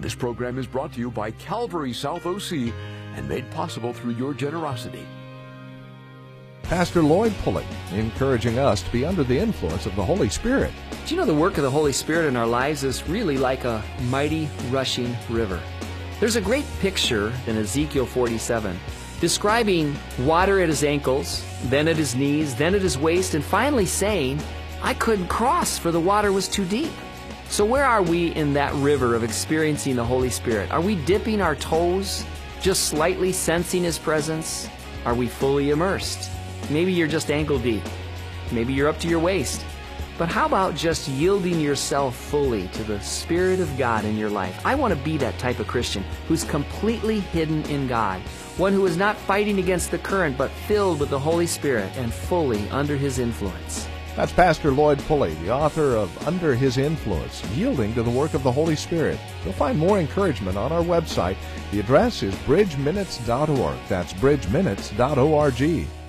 This program is brought to you by Calvary South OC and made possible through your generosity. Pastor Lloyd Pulley encouraging us to be under the influence of the Holy Spirit. Do you know the work of the Holy Spirit in our lives is really like a mighty rushing river? There's a great picture in Ezekiel 47 describing water at his ankles, then at his knees, then at his waist, and finally saying, I couldn't cross for the water was too deep. So where are we in that river of experiencing the Holy Spirit? Are we dipping our toes, just slightly sensing His presence? Are we fully immersed? Maybe you're just ankle deep. Maybe you're up to your waist. But how about just yielding yourself fully to the Spirit of God in your life? I want to be that type of Christian who's completely hidden in God, one who is not fighting against the current, but filled with the Holy Spirit and fully under His influence. That's Pastor Lloyd Pulley, the author of Under His Influence, Yielding to the Work of the Holy Spirit. You'll find more encouragement on our website. The address is bridgeminutes.org. That's bridgeminutes.org.